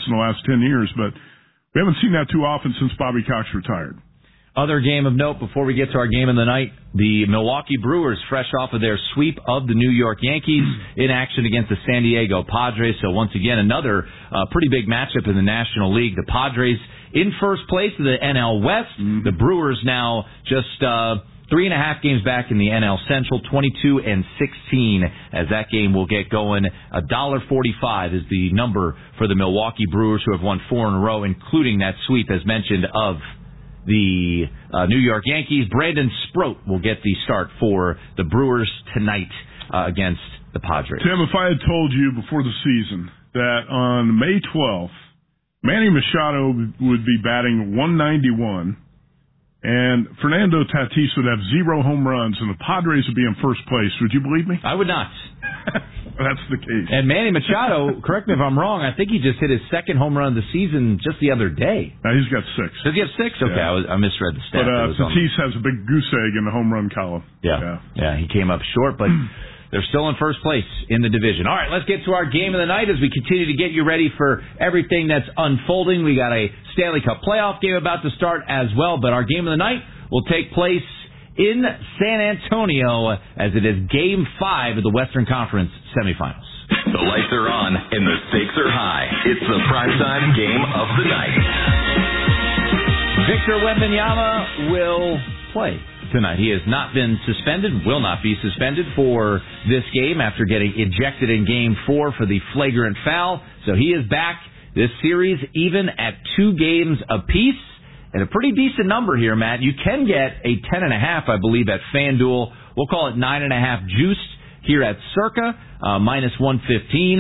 in the last 10 years, but we haven't seen that too often since Bobby Cox retired. Other game of note before we get to our game of the night, the Milwaukee Brewers, fresh off of their sweep of the New York Yankees, in action against the San Diego Padres. So once again, another pretty big matchup in the National League. The Padres in first place of the NL West. The Brewers now just 3.5 games back in the NL Central, 22-16, as that game will get going. $1.45 is the number for the Milwaukee Brewers, who have won 4 in a row, including that sweep, as mentioned, of the New York Yankees. Brandon Sproat will get the start for the Brewers tonight against the Padres. Tim, if I had told you before the season that on May 12th, Manny Machado would be batting 191 and Fernando Tatis would have 0 home runs and the Padres would be in first place, would you believe me? I would not. That's the case. And Manny Machado, correct me if I'm wrong, I think he just hit his second home run of the season just the other day. Now he's got 6. Does he have 6? Okay, yeah. I misread the stat. But Tatis has a big goose egg in the home run column. Yeah, he came up short, but they're still in first place in the division. All right, let's get to our game of the night as we continue to get you ready for everything that's unfolding. We got a Stanley Cup playoff game about to start as well, but our game of the night will take place in San Antonio as it is Game 5 of the Western Conference semifinals. The lights are on and the stakes are high. It's the primetime game of the night. Victor Wembanyama will play tonight. He has not been suspended, will not be suspended for this game after getting ejected in Game 4 for the flagrant foul. So he is back. This series even at 2 games apiece. And a pretty decent number here, Matt. You can get a 10.5, I believe, at FanDuel. We'll call it 9.5 juiced here at Circa, minus 115.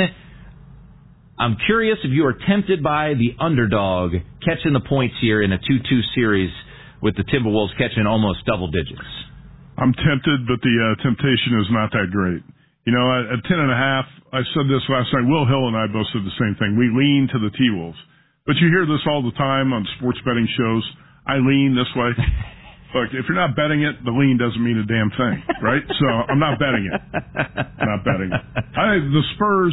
I'm curious if you are tempted by the underdog catching the points here in a 2-2 series with the Timberwolves catching almost double digits. I'm tempted, but the temptation is not that great. You know, at 10.5, I said this last night. Will Hill and I both said the same thing. We lean to the T-Wolves. But you hear this all the time on sports betting shows. I lean this way. Look, if you're not betting it, the lean doesn't mean a damn thing, right? So I'm not betting it. Not betting it. The Spurs,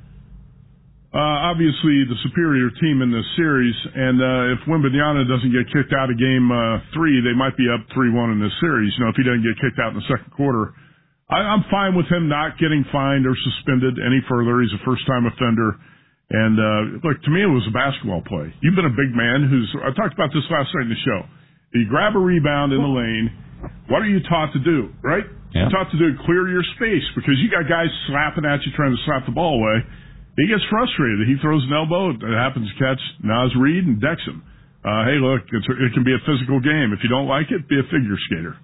obviously the superior team in this series, and if Wembanyama doesn't get kicked out of Game 3, they might be up 3-1 in this series. You know, if he doesn't get kicked out in the second quarter, I'm fine with him not getting fined or suspended any further. He's a first-time offender. And, look, to me, it was a basketball play. You've been a big man I talked about this last night in the show. You grab a rebound in the lane. What are you taught to do, right? Yeah. You're taught to do clear your space because you got guys slapping at you trying to slap the ball away. He gets frustrated. He throws an elbow. It happens to catch Naz Reid and decks him. Hey, look, it can be a physical game. If you don't like it, be a figure skater.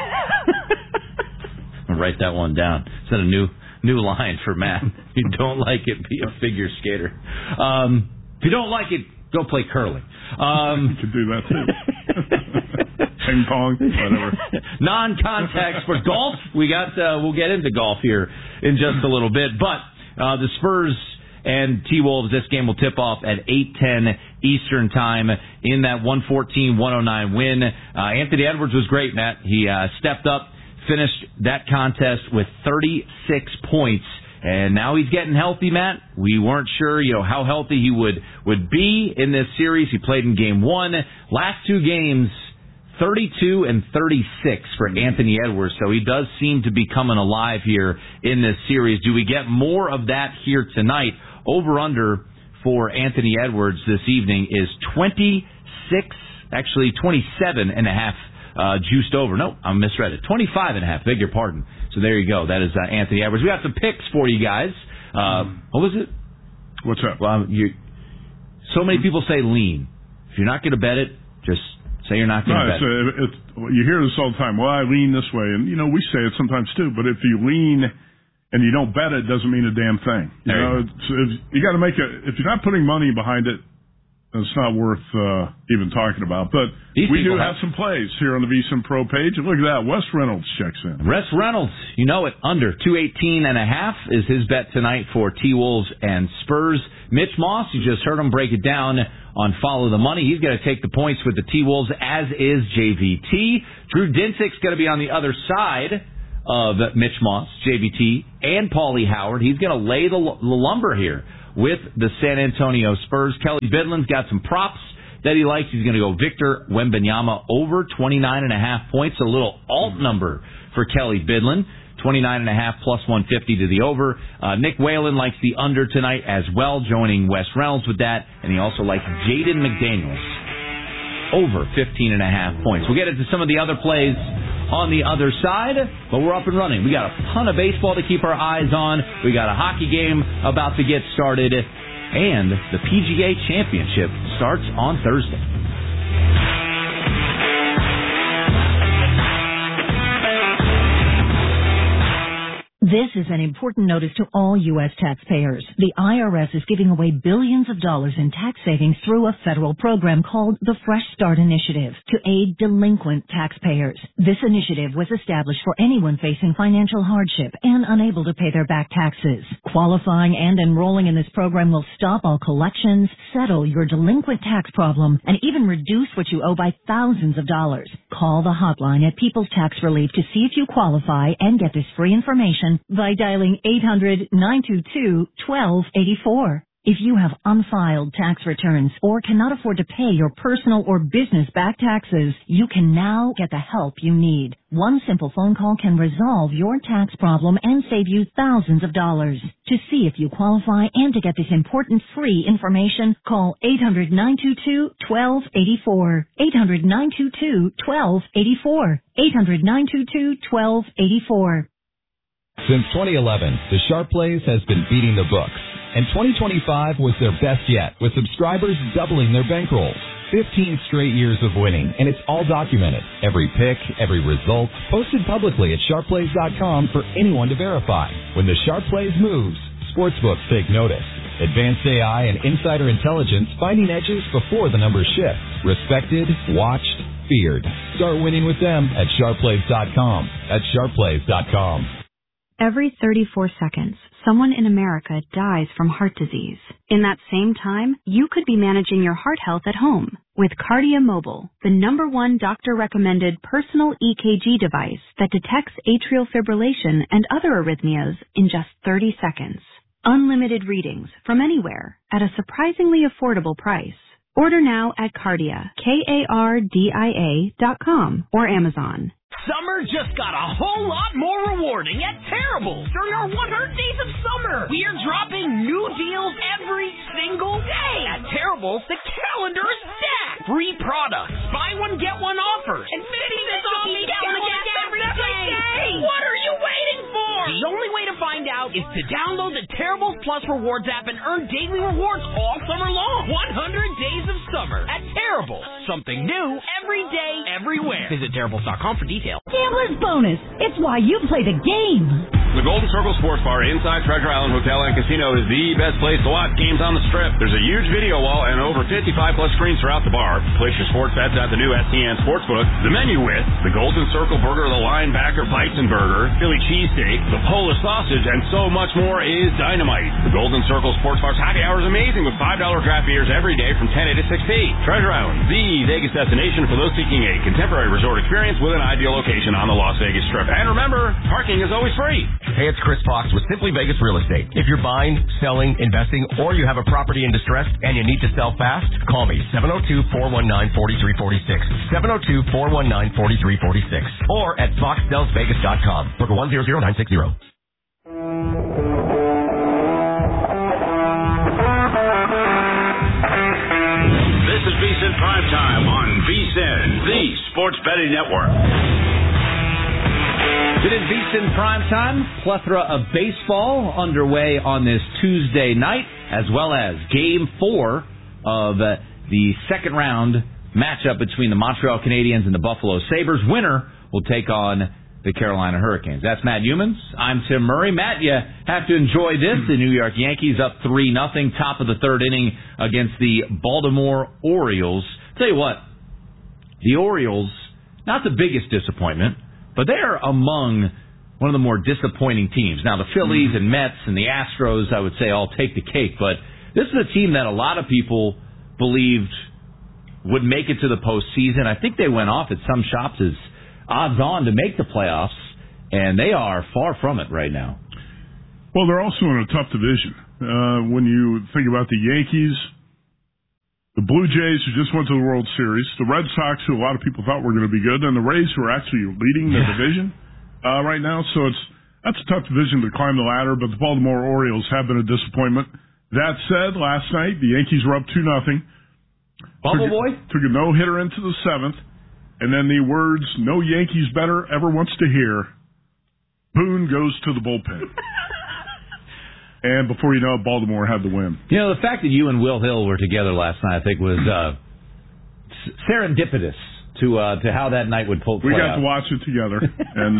I'll write that one down. Is that a new line for Matt? If you don't like it, be a figure skater. If you don't like it, go play curling. You could do that too. Ping pong, whatever. Non-contact for golf. We'll get into golf here in just a little bit. But the Spurs and T-Wolves, this game will tip off at 8:10 Eastern Time in that 114-109 win. Anthony Edwards was great, Matt. He stepped up, finished that contest with 36 points, and now he's getting healthy, Matt. We weren't sure, how healthy he would be in this series. He played in Game 1. Last 2 games, 32 and 36 for Anthony Edwards, so he does seem to be coming alive here in this series. Do we get more of that here tonight? Over-under for Anthony Edwards this evening is 27.5 juiced over. No, I misread it. 25.5. Beg your pardon. So there you go. That is Anthony Edwards. We got some picks for you guys. What was it? What's up? Well, so many people say lean. If you're not going to bet it, just say you're not going to bet it. You hear this all the time. Well, I lean this way. And, we say it sometimes too. But if you lean and you don't bet it, doesn't mean a damn thing. You got to if you're not putting money behind it, it's not worth even talking about. But we do have some plays here on the VSiN Pro page. And look at that. Wes Reynolds checks in. Wes Reynolds, under 218.5 is his bet tonight for T-Wolves and Spurs. Mitch Moss, you just heard him break it down on Follow the Money. He's going to take the points with the T-Wolves, as is JVT. Drew Dinsick's going to be on the other side of Mitch Moss, JVT, and Paulie Howard. He's going to lay the lumber here with the San Antonio Spurs. Kelly Bidlin's got some props that he likes. He's going to go Victor Wembanyama over 29.5 points, a little alt number for Kelly Bidlin. 29.5 plus 150 to the over. Nick Whalen likes the under tonight as well, joining Wes Reynolds with that. And he also likes Jaden McDaniels over 15.5 points. We'll get into some of the other plays on the other side, but we're up and running. We got a ton of baseball to keep our eyes on. We got a hockey game about to get started, and the PGA Championship starts on Thursday. This is an important notice to all U.S. taxpayers. The IRS is giving away billions of dollars in tax savings through a federal program called the Fresh Start Initiative to aid delinquent taxpayers. This initiative was established for anyone facing financial hardship and unable to pay their back taxes. Qualifying and enrolling in this program will stop all collections, settle your delinquent tax problem, and even reduce what you owe by thousands of dollars. Call the hotline at People's Tax Relief to see if you qualify and get this free information by dialing 800-922-1284. If you have unfiled tax returns or cannot afford to pay your personal or business back taxes, you can now get the help you need. One simple phone call can resolve your tax problem and save you thousands of dollars. To see if you qualify and to get this important free information, call 800-922-1284. 800-922-1284. 800-922-1284. Since 2011, the Sharp Plays has been beating the books, and 2025 was their best yet, with subscribers doubling their bankrolls. 15 straight years of winning, and it's all documented. Every pick, every result, posted publicly at sharpplays.com for anyone to verify. When the Sharp Plays moves, sportsbooks take notice. Advanced AI and insider intelligence finding edges before the numbers shift. Respected, watched, feared. Start winning with them at sharpplays.com. That's sharpplays.com. Every 34 seconds, someone in America dies from heart disease. In that same time, you could be managing your heart health at home with Kardia Mobile, the #1 doctor-recommended personal EKG device that detects atrial fibrillation and other arrhythmias in just 30 seconds. Unlimited readings from anywhere at a surprisingly affordable price. Order now at Kardia, KARDIA.com or Amazon. Summer just got a whole lot more rewarding at Terrible. During our 100 Days of Summer, we are dropping new deals every single day. At Terrible, the calendar is stacked. Free products, buy one, get one offers, and 50 cents off each gallon of gas every day. What are you waiting for? The only way to find out is to download the Terrible Plus Rewards app and earn daily rewards all summer long. 100 Days of Summer at Terrible. Something new every day, everywhere. Visit Terribles.com for details. Gambler's Bonus. It's why you play the game. The Golden Circle Sports Bar inside Treasure Island Hotel and Casino is the best place to watch games on the Strip. There's a huge video wall and over 55-plus screens throughout the bar. Place your sports bets at the new STN Sportsbook. The menu with the Golden Circle Burger, the Linebacker Bison Burger, Philly Cheesesteak, the Polish Sausage, and so much more is dynamite. The Golden Circle Sports Bar's happy hour is amazing with $5 draft beers every day from 10 to 6 p. Treasure Island, the Vegas destination for those seeking a contemporary resort experience with an ideal location on the Las Vegas Strip. And remember, parking is always free. Hey, it's Chris Fox with Simply Vegas Real Estate. If you're buying, selling, investing, or you have a property in distress and you need to sell fast, call me, 702-419-4346, 702-419-4346, or at foxdelsvegas.com. Book 100960. This is VSiN Primetime on VSiN, the Sports Betting Network. It is VSiN Primetime. Plethora of baseball underway on this Tuesday night, as well as Game 4 of the second round matchup between the Montreal Canadiens and the Buffalo Sabres. Winner will take on the Carolina Hurricanes. That's Matt Humans. I'm Tim Murray. Matt, you have to enjoy this. The New York Yankees up 3-0, top of the third inning against the Baltimore Orioles. Tell you what, the Orioles, not the biggest disappointment, but they're among one of the more disappointing teams. Now, the Phillies and Mets and the Astros, I would say, all take the cake. But this is a team that a lot of people believed would make it to the postseason. I think they went off at some shops as odds-on to make the playoffs, and they are far from it right now. Well, they're also in a tough division. when you think about the Yankees, the Blue Jays, who just went to the World Series, the Red Sox, who a lot of people thought were going to be good, and the Rays, who are actually leading their division right now. So that's a tough division to climb the ladder, but the Baltimore Orioles have been a disappointment. That said, last night, the Yankees were up 2-0. Bubble Boy? Took a no-hitter into the 7th, and then the words, "No Yankees better ever wants to hear," Boone goes to the bullpen. And before you know it, Baltimore had the win. You know, the fact that you and Will Hill were together last night, I think, was serendipitous to how that night would play out. We got to watch it together. And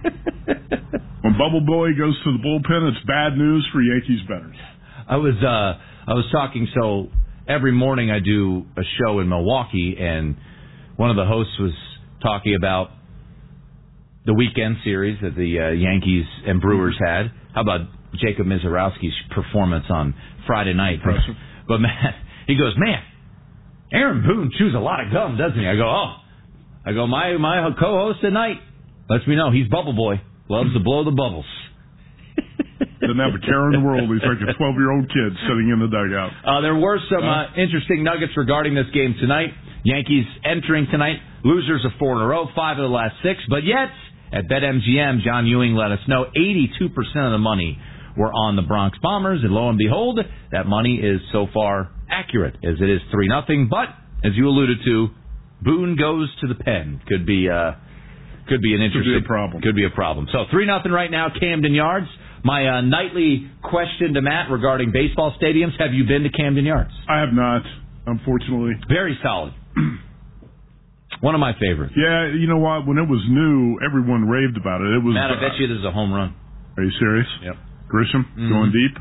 when Bubble Boy goes to the bullpen, it's bad news for Yankees bettors. I was talking, so every morning I do a show in Milwaukee, and one of the hosts was talking about the weekend series that the Yankees and Brewers had. How about Jacob Mizorowski's performance on Friday night? Impressive. But man, he goes, "Man, Aaron Boone chews a lot of gum, doesn't he?" I go, my co-host tonight lets me know he's Bubble Boy, loves to blow the bubbles. Doesn't have a care in the world. He's like a 12-year-old kid sitting in the dugout. There were some interesting nuggets regarding this game tonight. Yankees entering tonight, losers of 4 in a row, 5 of the last 6. But yet, at BetMGM, John Ewing let us know 82% of the money were on the Bronx Bombers. And lo and behold, that money is so far accurate, as it is 3-0. But, as you alluded to, Boone goes to the pen. Could be an interesting problem. Could be a problem. So 3-0 right now, Camden Yards. My nightly question to Matt regarding baseball stadiums, have you been to Camden Yards? I have not, unfortunately. Very solid. One of my favorites. Yeah, you know what? When it was new, everyone raved about it. Matt, I bet you this is a home run. Are you serious? Yep. Grisham, going deep?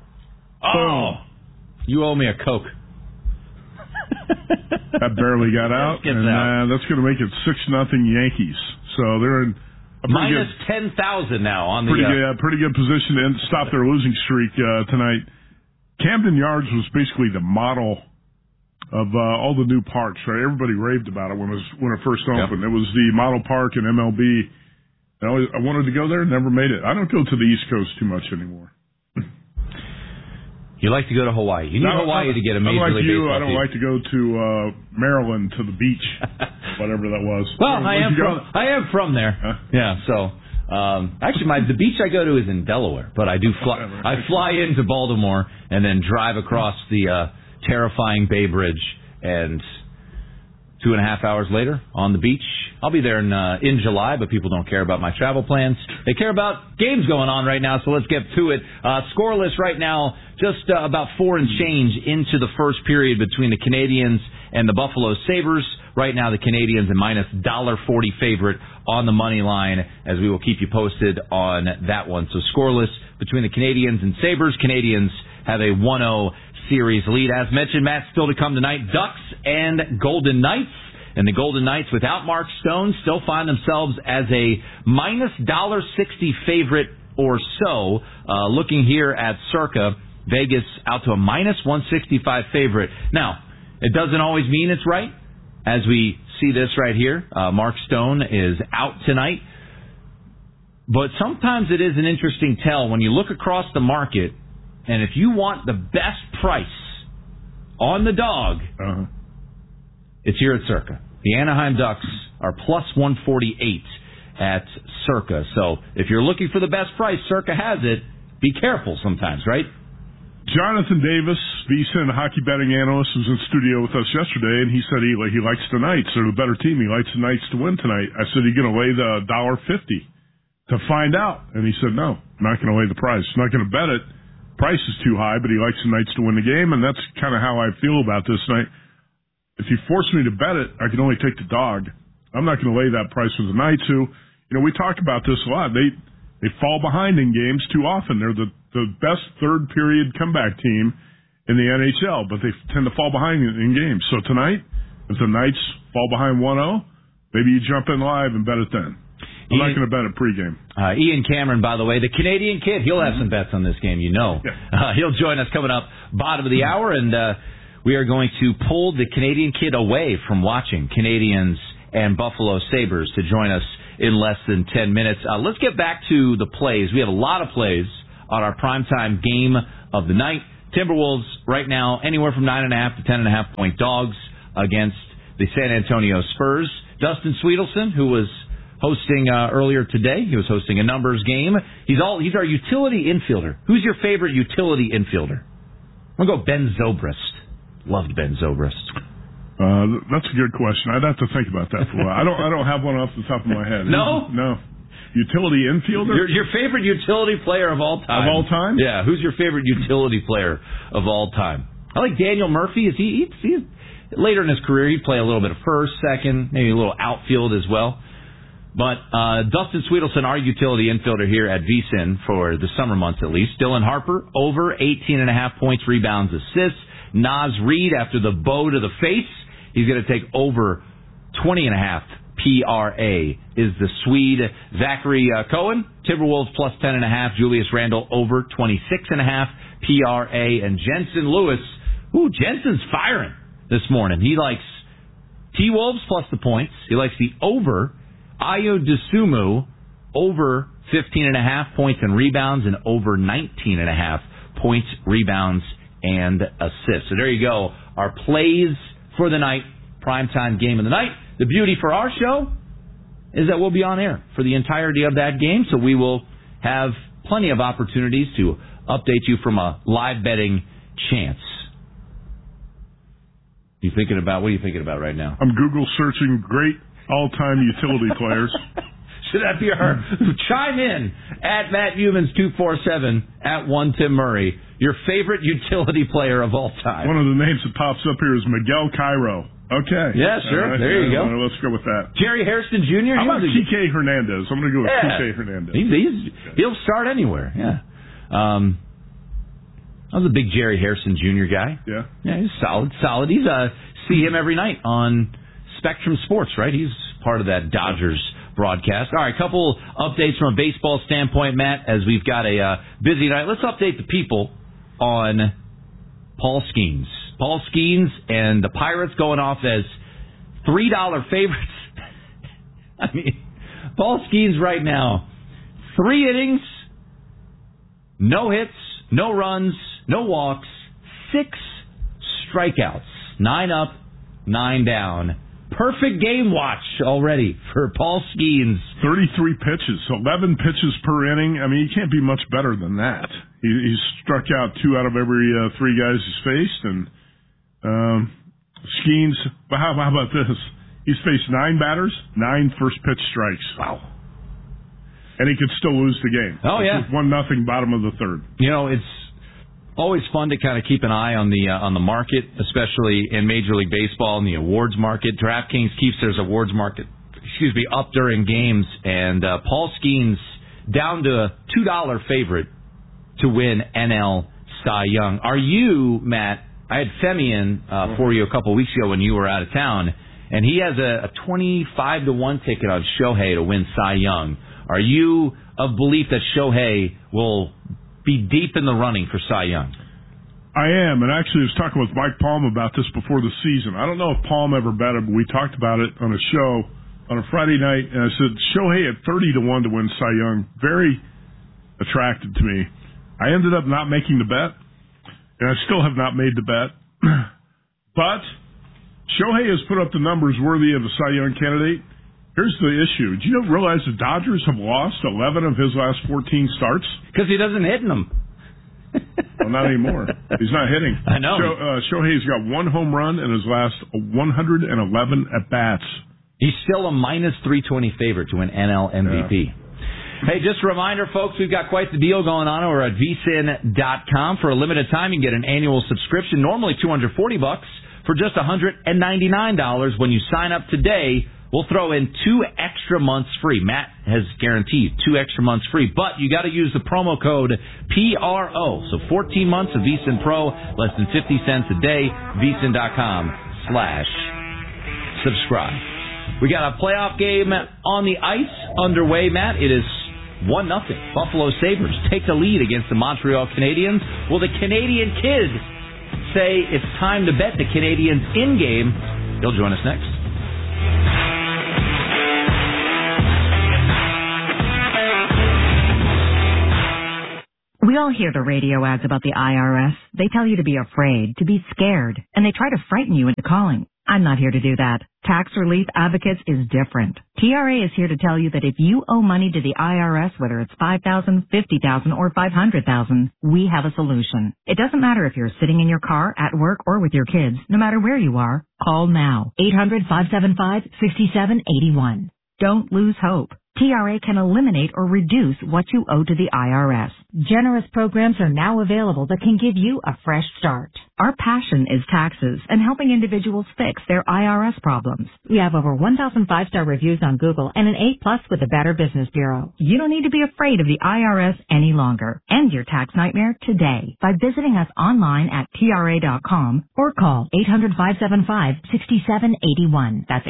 Oh! You owe me a Coke. That barely got out, and that's going to make it 6-0 Yankees. So they're in minus 10,000 now on the pretty good position to stop their losing streak tonight. Camden Yards was basically the model of all the new parks, right? Everybody raved about it when it first opened. It was the model park in MLB. I wanted to go there, never made it. I don't go to the East Coast too much anymore. You like to go to Hawaii. You need Hawaii to get a Major League Baseball I don't like to go to Maryland to the beach, whatever that was. Well, I am from there. Huh? Yeah, so actually the beach I go to is in Delaware, but I do fly into Baltimore and then drive across the terrifying Bay Bridge, and 2.5 hours later on the beach. I'll be there in July, but people don't care about my travel plans. They care about games going on right now, so let's get to it. Scoreless right now, just about 4 and change into the first period between the Canadians and the Buffalo Sabres. Right now, the Canadians a minus $1.40 favorite on the money line, as we will keep you posted on that one. So scoreless between the Canadians and Sabres. Canadians have a 1-0 series lead. As mentioned, Matt, still to come tonight, Ducks and Golden Knights. And the Golden Knights, without Mark Stone, still find themselves as a minus $1.60 favorite or so. Looking here at Circa, Vegas out to a minus 165 favorite. Now, it doesn't always mean it's right. As we see this right here, Mark Stone is out tonight. But sometimes it is an interesting tell when you look across the market, and if you want the best price on the dog, it's here at Circa. The Anaheim Ducks are plus 148 at Circa. So if you're looking for the best price, Circa has it. Be careful sometimes, right? Jonathan Davis, VSiN hockey betting analyst, was in studio with us yesterday, and he said he likes the Knights. They're the better team. He likes the Knights to win tonight. I said, "Are you going to lay the $1.50 to find out?" And he said, "No, I'm not going to lay the price. I'm not going to bet it. Price is too high, but he likes the Knights to win the game," and that's kind of how I feel about this night. If you force me to bet it, I can only take the dog. I'm not going to lay that price with the Knights, who, we talk about this a lot. They fall behind in games too often. They're the best third-period comeback team in the NHL, but they tend to fall behind in games. So tonight, if the Knights fall behind 1-0, maybe you jump in live and bet it then. I'm not going to bet it pregame. Ian Cameron, by the way, the Canadian kid, he'll have some bets on this game, Yeah. He'll join us coming up bottom of the hour, and we are going to pull the Canadian kid away from watching Canadians and Buffalo Sabres to join us in less than 10 minutes. Let's get back to the plays. We have a lot of plays on our primetime game of the night. Timberwolves right now anywhere from 9.5 to 10.5 point dogs against the San Antonio Spurs. Dustin Sweetelson, who was hosting earlier today, he was hosting a numbers game. He's our utility infielder. Who's your favorite utility infielder? I'm going to go Ben Zobrist. Loved Ben Zobrist. That's a good question. I'd have to think about that for a while. I don't have one off the top of my head. No? No. Utility infielder? Your favorite utility player of all time. Of all time? Yeah. Who's your favorite utility player of all time? I like Daniel Murphy. He's later in his career, he'd play a little bit of first, second, maybe a little outfield as well. But Dustin Sweetelson, our utility infielder here at VSiN for the summer months at least. Dylan Harper, over 18.5 points, rebounds, assists. Naz Reid, after the bow to the face, he's going to take over 20.5 PRA is the Swede. Zachary Cohen, Timberwolves plus 10.5. Julius Randle over 26.5 PRA. And Jensen Lewis, Jensen's firing this morning. He likes T-Wolves plus the points. He likes the over. Ayo Dosunmu over 15.5 points and rebounds and over 19.5 points, rebounds, and assists. So there you go. Our plays for the night, primetime game of the night. The beauty for our show is that we'll be on air for the entirety of that game, so we will have plenty of opportunities to update you from a live betting chance. What are you thinking about right now? I'm Google searching great all-time utility players. Should that be our... Chime in at Matt Humans 247 at 1 Tim Murray. Your favorite utility player of all time. One of the names that pops up here is Miguel Cairo. Okay. Yeah, sure. There you go. Let's go with that. Jerry Hairston Jr. How about Kike Hernandez? I'm going to go with Kike Hernandez. He'll start anywhere. Yeah. I was a big Jerry Hairston Jr. guy. Yeah. Yeah, he's solid. He's see him every night on Spectrum Sports, right? He's part of that Dodgers broadcast. All right, a couple updates from a baseball standpoint, Matt, as we've got a busy night. Let's update the people on Paul Skeens. Paul Skeens and the Pirates going off as $3 favorites. I mean, Paul Skeens right now, 3 innings, no hits, no runs, no walks, 6 strikeouts, 9 up, 9 down. Perfect game watch already for Paul Skeens. 33 pitches, 11 pitches per inning. I mean, you can't be much better than that. He's struck out 2 out of every 3 guys he's faced, and Skeens, how about this? He's faced 9 batters, 9 first pitch strikes. Wow. And he could still lose the game. Oh, yeah. 1-0, bottom of the third. You know, it's always fun to kind of keep an eye on the market, especially in Major League Baseball and the awards market. DraftKings keeps their awards market, up during games, and Paul Skeens down to a $2 favorite to win NL Cy Young. Are you, Matt? I had Femi in for you a couple weeks ago when you were out of town, and he has a 25-1 ticket on Shohei to win Cy Young. Are you of belief that Shohei will be deep in the running for Cy Young? I am, and actually I was talking with Mike Palm about this before the season. I don't know if Palm ever bet it, but we talked about it on a show on a Friday night, and I said Shohei at 30-1 to win Cy Young, very attractive to me. I ended up not making the bet, and I still have not made the bet. But Shohei has put up the numbers worthy of a Cy Young candidate. Here's the issue. Do you realize the Dodgers have lost 11 of his last 14 starts? Because he doesn't hit them. Well, not anymore. He's not hitting. I know. Shohei's got 1 home run in his last 111 at-bats. He's still a minus 320 favorite to win NL MVP. Hey, just a reminder, folks, we've got quite the deal going on over at vsin.com. For a limited time, you can get an annual subscription, normally $240, for just $199 when you sign up today. We'll throw in 2 extra months free. Matt has guaranteed 2 extra months free, but you got to use the promo code PRO. So 14 months of VSiN Pro, less than 50 cents a day, vsin.com/subscribe. We got a playoff game on the ice underway, Matt. It is 1-0. Buffalo Sabres take the lead against the Montreal Canadiens. Will the Canadian Kid say it's time to bet the Canadiens in game? He'll join us next. We all hear the radio ads about the IRS. They tell you to be afraid, to be scared, and they try to frighten you into calling. I'm not here to do that. Tax Relief Advocates is different. TRA is here to tell you that if you owe money to the IRS, whether it's $5,000, $50,000, or $500,000, we have a solution. It doesn't matter if you're sitting in your car, at work, or with your kids. No matter where you are, call now. 800-575-6781. Don't lose hope. TRA can eliminate or reduce what you owe to the IRS. Generous programs are now available that can give you a fresh start. Our passion is taxes and helping individuals fix their IRS problems. We have over 1,000 5-star reviews on Google and an A+ with the Better Business Bureau. You don't need to be afraid of the IRS any longer. End your tax nightmare today by visiting us online at TRA.com or call 800-575-6781. That's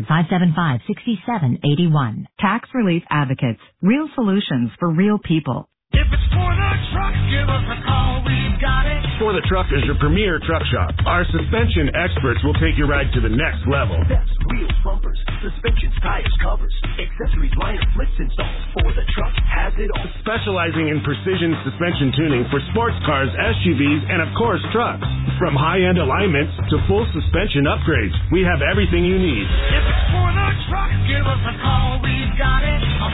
800-575-6781. Tax Relief Advocates. Real solutions for real people. If it's for the truck, give us a call. We've got it. For the Truck is your premier truck shop. Our suspension experts will take your ride to the next level. Steps, wheels, bumpers, suspensions, tires, covers, accessories, liner, flips installed. For the Truck has it all. Specializing in precision suspension tuning for sports cars, SUVs, and of course trucks. From high-end alignments to full suspension upgrades, we have everything you need. If it's for the truck, give us a call. We've got it. On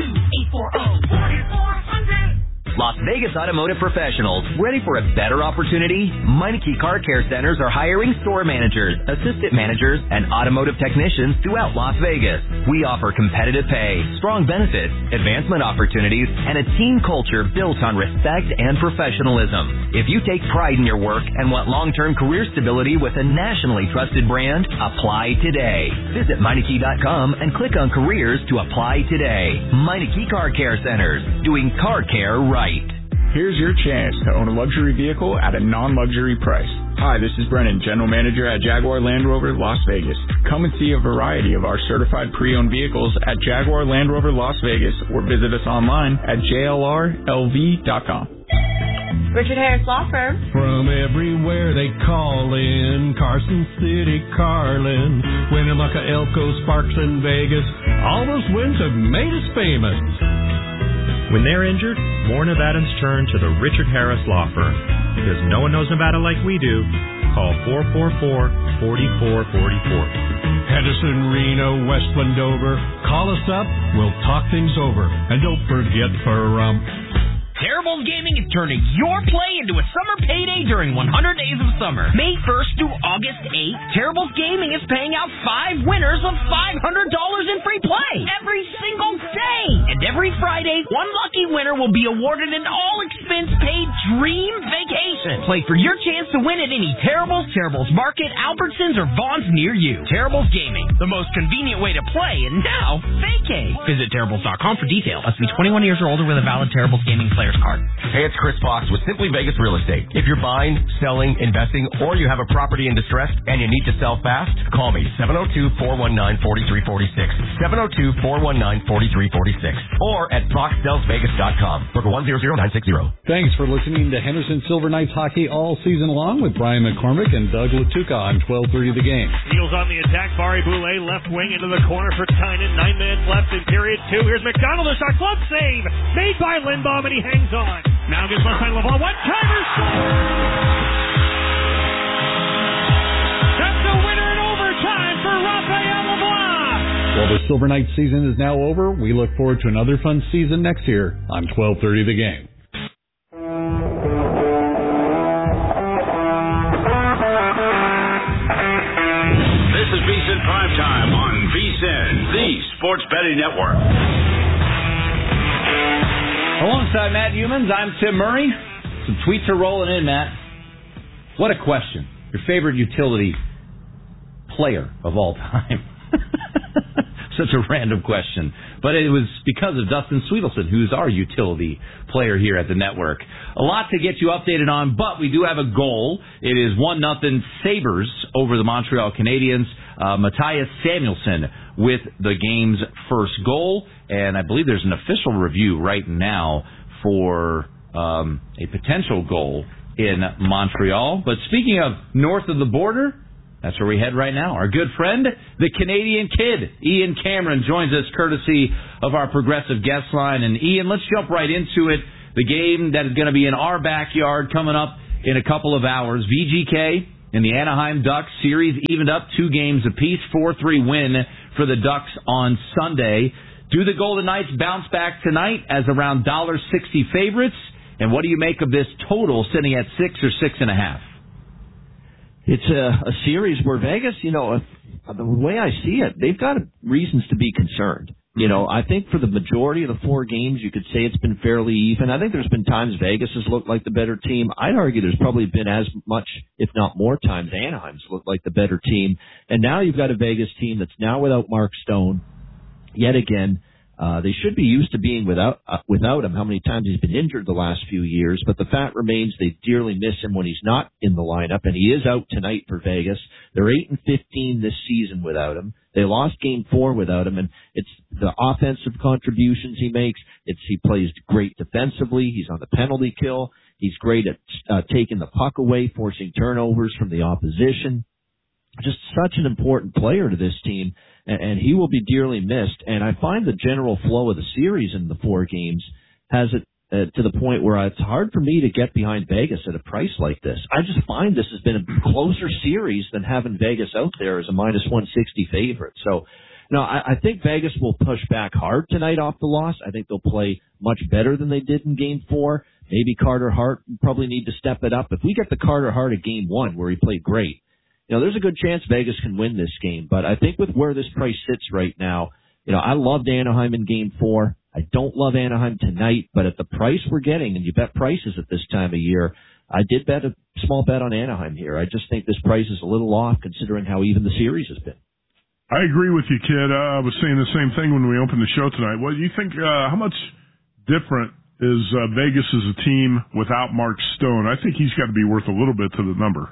702-840-4400. Las Vegas Automotive Professionals. Ready for a better opportunity? Meineke Car Care Centers are hiring store managers, assistant managers, and automotive technicians throughout Las Vegas. We offer competitive pay, strong benefits, advancement opportunities, and a team culture built on respect and professionalism. If you take pride in your work and want long-term career stability with a nationally trusted brand, apply today. Visit Meineke.com and click on careers to apply today. Meineke Car Care Centers, doing car care right. Here's your chance to own a luxury vehicle at a non-luxury price. Hi, this is Brennan, General Manager at Jaguar Land Rover Las Vegas. Come and see a variety of our certified pre-owned vehicles at Jaguar Land Rover Las Vegas or visit us online at jlrlv.com. Richard Harris Law Firm. From everywhere they call in, Carson City, Carlin, Winnemucca, Elko, Sparks, and Vegas. All those wins have made us famous. When they're injured, more Nevadans turn to the Richard Harris Law Firm. Because no one knows Nevada like we do, call 444-4444. Henderson, Reno, West Wendover. Call us up. We'll talk things over. And don't forget for Terribles Gaming is turning your play into a summer payday during 100 Days of Summer. May 1st through August 8th, Terribles Gaming is paying out 5 winners of $500 in free play every single day. And every Friday, one lucky winner will be awarded an all-expense-paid dream vacation. Play for your chance to win at any Terribles, Terribles Market, Albertsons, or Vaughn's near you. Terribles Gaming, the most convenient way to play, and now vacate. Visit Terribles.com for details. Must be 21 years or older with a valid Terribles Gaming player card. Hey, it's Chris Fox with Simply Vegas Real Estate. If you're buying, selling, investing, or you have a property in distress and you need to sell fast, call me 702-419-4346, 702-419-4346, or at foxsellsvegas.com. Broker 100960. Thanks for listening to Henderson Silver Knights hockey all season long with Brian McCormick and Doug Latuca on 12:30 The Game. Eagles on the attack. Barry Boulay left wing into the corner for Tynan. 9 minutes left in period 2. Here's McDonald. A shot. Glove save made by Lindbaum, and he hangs on. Now gets left side LeBlanc. One-timer score! That's the winner in overtime for Raphael LeBlanc. While the Silver Knights season is now over, we look forward to another fun season next year on 12:30 The Game. This is VSiN Primetime on VSiN, the Sports Betting Network. Alongside Matt Humans, I'm Tim Murray. Some tweets are rolling in, Matt. What a question. Your favorite utility player of all time. Such a random question. But it was because of Dustin Sweetelson, who's our utility player here at the network. A lot to get you updated on, but we do have a goal. It is 1-0 Sabres over the Montreal Canadiens. Matthias Samuelsson with the game's first goal. And I believe there's an official review right now for a potential goal in Montreal. But speaking of north of the border, that's where we head right now. Our good friend, the Canadian Kid, Ian Cameron, joins us courtesy of our progressive guest line. And Ian, let's jump right into it. the game that is going to be in our backyard coming up in a couple of hours. VGK and the Anaheim Ducks series evened up 2 games apiece, 4-3 win for the Ducks on Sunday. Do the Golden Knights bounce back tonight as around $1.60 favorites? And what do you make of this total sitting at 6 or 6.5? It's a series where Vegas, the way I see it, they've got reasons to be concerned. I think for the majority of the 4 games, you could say it's been fairly even. I think there's been times Vegas has looked like the better team. I'd argue there's probably been as much, if not more times, Anaheim's looked like the better team. And now you've got a Vegas team that's now without Mark Stone. Yet again, they should be used to being without him, how many times he's been injured the last few years. But the fact remains they dearly miss him when he's not in the lineup, and he is out tonight for Vegas. They're 8-15 this season without him. They lost Game 4 without him, and it's the offensive contributions he makes. He plays great defensively. He's on the penalty kill. He's great at taking the puck away, forcing turnovers from the opposition. Just such an important player to this team, and he will be dearly missed. And I find the general flow of the series in the 4 games has it to the point where it's hard for me to get behind Vegas at a price like this. I just find this has been a closer series than having Vegas out there as a -160 favorite. So, I think Vegas will push back hard tonight off the loss. I think they'll play much better than they did in Game 4. Maybe Carter Hart probably need to step it up. If we get the Carter Hart of Game 1 where he played great, there's a good chance Vegas can win this game. But I think with where this price sits right now, I loved Anaheim in Game 4. I don't love Anaheim tonight, but at the price we're getting, and you bet prices at this time of year, I did bet a small bet on Anaheim here. I just think this price is a little off considering how even the series has been. I agree with you, kid. I was saying the same thing when we opened the show tonight. What do you think, how much different is Vegas as a team without Mark Stone? I think he's got to be worth a little bit to the number.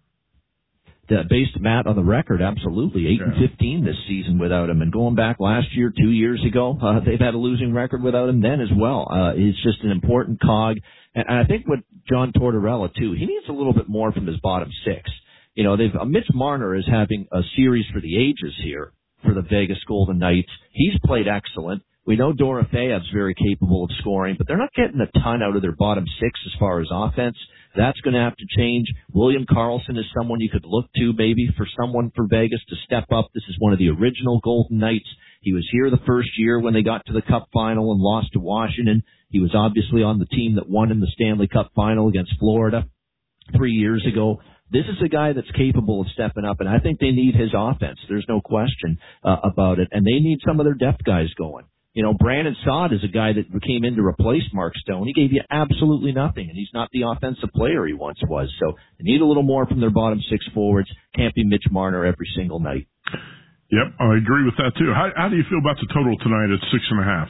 Based, Matt, on the record, absolutely. 8-15 this season without him. And going back last year, 2 years ago, they've had a losing record without him then as well. He's just an important cog. And I think what John Tortorella, too, he needs a little bit more from his bottom 6. Mitch Marner is having a series for the ages here for the Vegas Golden Knights. He's played excellent. We know Dorofeyev's very capable of scoring, but they're not getting a ton out of their bottom 6 as far as offense. That's going to have to change. William Karlsson is someone you could look to maybe for someone for Vegas to step up. This is one of the original Golden Knights. He was here the first year when they got to the Cup final and lost to Washington. He was obviously on the team that won in the Stanley Cup final against Florida 3 years ago. This is a guy that's capable of stepping up, and I think they need his offense. There's no question about it, and they need some of their depth guys going. Brandon Saad is a guy that came in to replace Mark Stone. He gave you absolutely nothing, and he's not the offensive player he once was. So they need a little more from their bottom 6 forwards. Can't be Mitch Marner every single night. Yep, I agree with that, too. How do you feel about the total tonight at 6.5?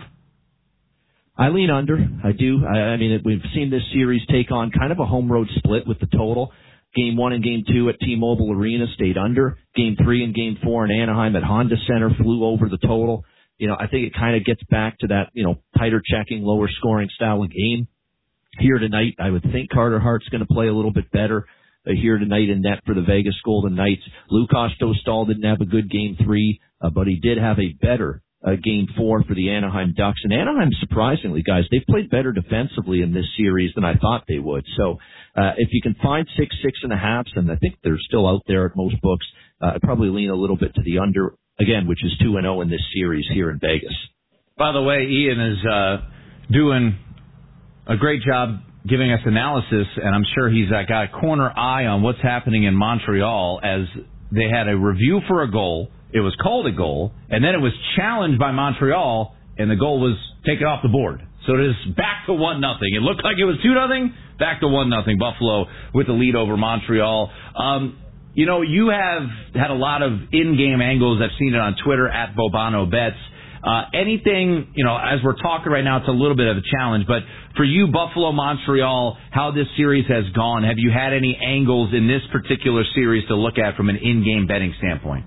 I lean under. I do. I mean, we've seen this series take on kind of a home road split with the total. Game 1 and Game 2 at T-Mobile Arena stayed under. Game 3 and Game 4 in Anaheim at Honda Center flew over the total. I think it kind of gets back to that, tighter checking, lower scoring style of game. Here tonight, I would think Carter Hart's going to play a little bit better here tonight in net for the Vegas Golden Knights. Lukas Dostal didn't have a good Game 3, but he did have a better Game 4 for the Anaheim Ducks. And Anaheim, surprisingly, guys, they've played better defensively in this series than I thought they would. So if you can find 6.5, and I think they're still out there at most books, I'd probably lean a little bit to the under. Again, which is 2-0 in this series here in Vegas. By the way, Ian is doing a great job giving us analysis, and I'm sure he's got a corner eye on what's happening in Montreal as they had a review for a goal. It was called a goal, and then it was challenged by Montreal, and the goal was taken off the board. So it is back to 1-0. It looked like it was 2-0, back to 1-0. Buffalo with the lead over Montreal. You have had a lot of in-game angles. I've seen it on Twitter at Bobano Bets. Anything, as we're talking right now, it's a little bit of a challenge. But for you, Buffalo, Montreal, how this series has gone, have you had any angles in this particular series to look at from an in-game betting standpoint?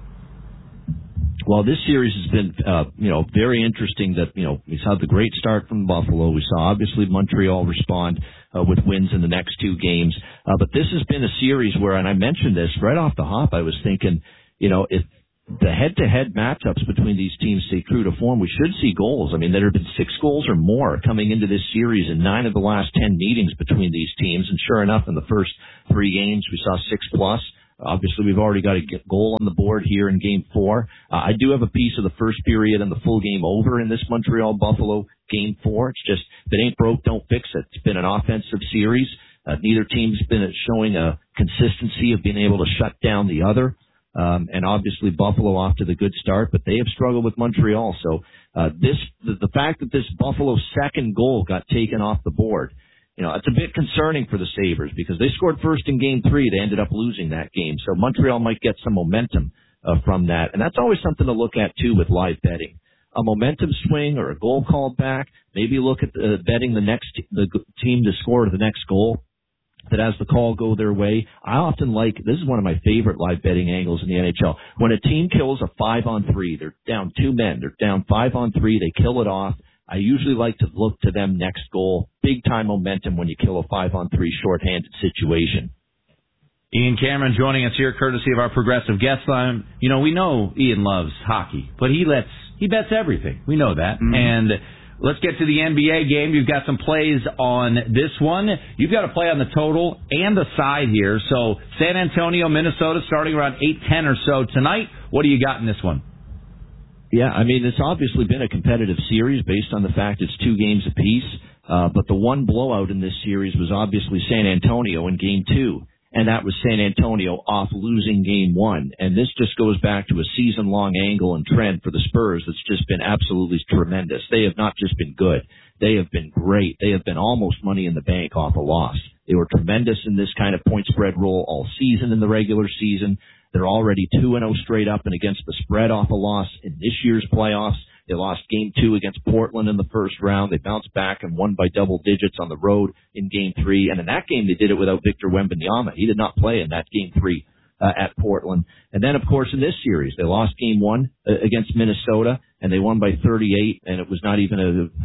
Well, this series has been, very interesting that, we saw the great start from Buffalo. We saw, obviously, Montreal respond with wins in the next 2 games. But this has been a series where, and I mentioned this right off the hop, I was thinking, if the head-to-head matchups between these teams stay true to form, we should see goals. I mean, there have been 6 goals or more coming into this series in 9 of the last 10 meetings between these teams. And sure enough, in the first 3 games, we saw 6+. Obviously, we've already got a goal on the board here in Game 4. I do have a piece of the first period and the full game over in this Montreal-Buffalo Game 4. It's just, if it ain't broke, don't fix it. It's been an offensive series. Neither team's been showing a consistency of being able to shut down the other. And obviously Buffalo off to the good start, but they have struggled with Montreal. So the fact that this Buffalo second goal got taken off the board, it's a bit concerning for the Sabres because they scored first in Game 3. They ended up losing that game. So Montreal might get some momentum from that. And that's always something to look at, too, with live betting. A momentum swing or a goal called back, maybe look at betting the team to score the next goal that has the call go their way. I often this is one of my favorite live betting angles in the NHL. When a team kills a 5-on-3, they're down 2 men, they're down 5-on-3, they kill it off. I usually like to look to them next goal. Big time momentum when you kill a 5-on-3 shorthanded situation. Ian Cameron joining us here, courtesy of our progressive guest line. We know Ian loves hockey, but he bets everything. We know that. Mm-hmm. And let's get to the NBA game. You've got some plays on this one. You've got a play on the total and the side here. So San Antonio, Minnesota, starting around 8:10 or so tonight. What do you got in this one? Yeah, I mean, it's obviously been a competitive series based on the fact it's 2 games apiece. But the one blowout in this series was obviously San Antonio in Game 2. And that was San Antonio off losing Game 1. And this just goes back to a season-long angle and trend for the Spurs that's just been absolutely tremendous. They have not just been good. They have been great. They have been almost money in the bank off a loss. They were tremendous in this kind of point spread role all season in the regular season. They're already 2-0 straight up and against the spread off a loss in this year's playoffs. They lost Game 2 against Portland in the first round. They bounced back and won by double digits on the road in Game 3. And in that game, they did it without Victor Wembanyama. He did not play in that Game 3 at Portland. And then, of course, in this series, they lost Game 1 against Minnesota, and they won by 38. And it was not even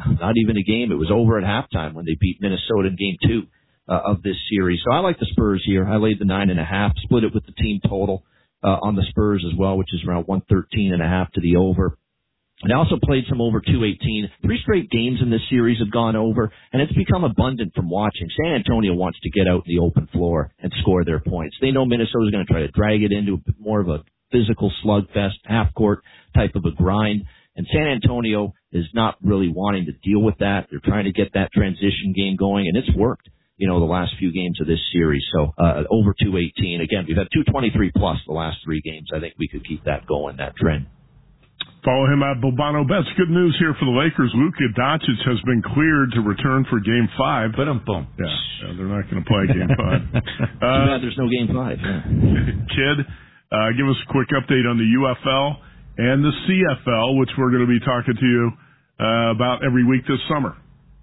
a game. It was over at halftime when they beat Minnesota in Game 2 of this series. So I like the Spurs here. I laid the 9.5, split it with the team total on the Spurs as well, which is around 113.5 to the over. And I also played some over 218. 3 straight games in this series have gone over, and it's become abundant from watching. San Antonio wants to get out in the open floor and score their points. They know Minnesota's going to try to drag it into a bit more of a physical slugfest, half-court type of a grind. And San Antonio is not really wanting to deal with that. They're trying to get that transition game going, and it's worked, the last few games of this series. So over 218. Again, we've had 223 plus the last 3 games. I think we could keep that going, that trend. Follow him at Bobano Bets. Good news here for the Lakers. Luka Doncic has been cleared to return for Game 5. Boom. Yeah, they're not going to play Game 5. Too bad there's no Game 5. Yeah. Kid, give us a quick update on the UFL and the CFL, which we're going to be talking to you about every week this summer.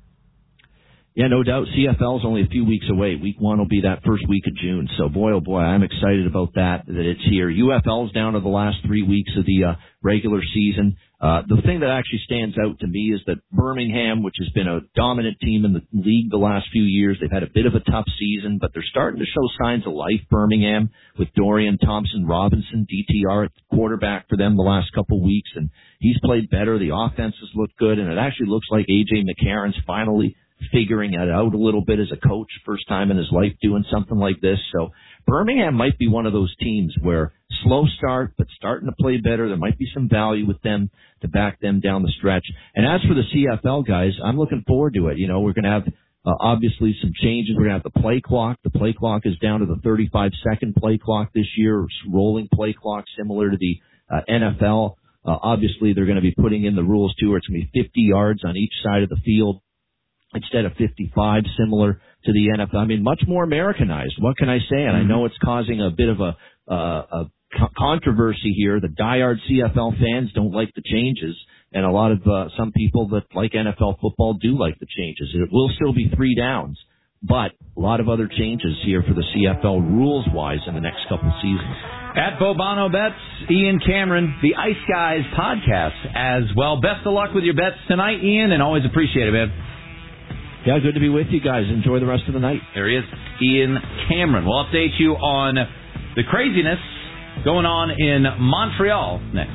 Yeah, no doubt. CFL is only a few weeks away. Week 1 will be that first week of June. So, boy, oh boy, I'm excited about that it's here. UFL's down to the last 3 weeks of the regular season. The thing that actually stands out to me is that Birmingham, which has been a dominant team in the league the last few years, they've had a bit of a tough season, but they're starting to show signs of life, Birmingham, with Dorian Thompson-Robinson, DTR at quarterback for them the last couple of weeks, and he's played better. The offenses look good, and it actually looks like A.J. McCarron's finally figuring it out a little bit as a coach, first time in his life doing something like this. So Birmingham might be one of those teams where slow start, but starting to play better. There might be some value with them to back them down the stretch. And as for the CFL guys, I'm looking forward to it. We're going to have obviously some changes. We're going to have the play clock. The play clock is down to the 35-second play clock this year, rolling play clock similar to the NFL. Obviously, they're going to be putting in the rules too, where it's going to be 50 yards on each side of the field instead of 55, similar to the NFL. I mean, much more Americanized. What can I say? And I know it's causing a bit of a controversy here. The diehard CFL fans don't like the changes, and a lot of some people that like NFL football do like the changes. It will still be 3 downs, but a lot of other changes here for the CFL rules-wise in the next couple seasons. At Bobano Bets, Ian Cameron, the Ice Guys podcast as well. Best of luck with your bets tonight, Ian, and always appreciate it, man. Yeah, good to be with you guys. Enjoy the rest of the night. There he is, Ian Cameron. We'll update you on the craziness going on in Montreal next.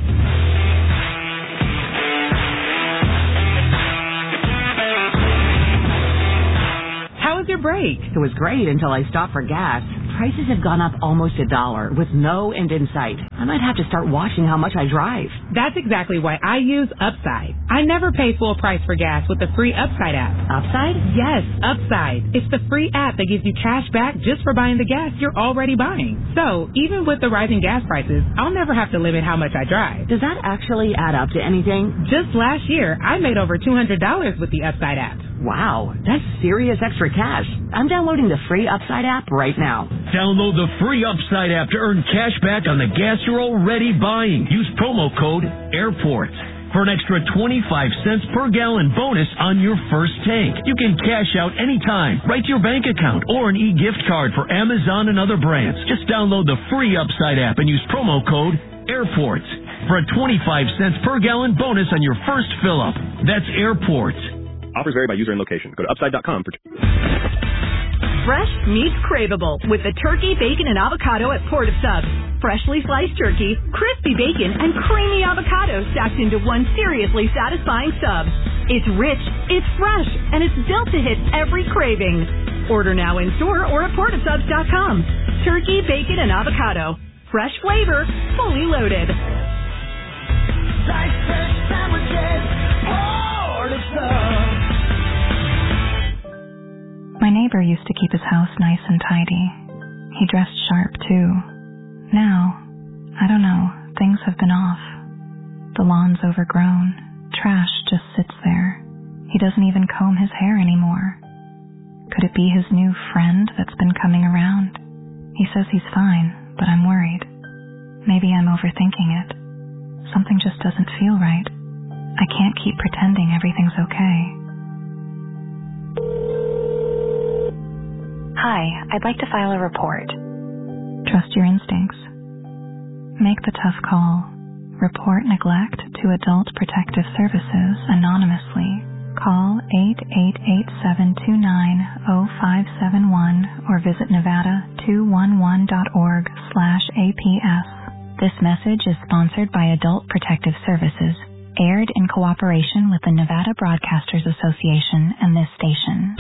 How was your break? It was great until I stopped for gas. Prices have gone up almost $1 with no end in sight. I might have to start watching how much I drive. That's exactly why I use Upside. I never pay full price for gas with the free Upside app. Upside? Yes, Upside. It's the free app that gives you cash back just for buying the gas you're already buying. So, even with the rising gas prices, I'll never have to limit how much I drive. Does that actually add up to anything? Just last year, I made over $200 with the Upside app. Wow, that's serious extra cash. I'm downloading the free Upside app right now. Download the free Upside app to earn cash back on the gas you're already buying. Use promo code AIRPORT for an extra 25 cents per gallon bonus on your first tank. You can cash out anytime, right to your bank account, or an e-gift card for Amazon and other brands. Just download the free Upside app and use promo code AIRPORT for a 25 cents per gallon bonus on your first fill-up. That's AIRPORT. Offers vary by user and location. Go to upside.com for... Fresh meets craveable with the turkey, bacon, and avocado at Port of Subs. Freshly sliced turkey, crispy bacon, and creamy avocado stacked into one seriously satisfying sub. It's rich, it's fresh, and it's built to hit every craving. Order now in store or at portofsubs.com. Turkey, bacon, and avocado. Fresh flavor, fully loaded. Like fresh sandwiches, Port of Subs. My neighbor used to keep his house nice and tidy. He dressed sharp, too. Now, I don't know, things have been off. The lawn's overgrown. Trash just sits there. He doesn't even comb his hair anymore. Could it be his new friend that's been coming around? He says he's fine, but I'm worried. Maybe I'm overthinking it. Something just doesn't feel right. I can't keep pretending everything's okay. Hi, I'd like to file a report. Trust your instincts. Make the tough call. Report neglect to Adult Protective Services anonymously. Call 888-729-0571 or visit nevada211.org/APS. This message is sponsored by Adult Protective Services, aired in cooperation with the Nevada Broadcasters Association and this station.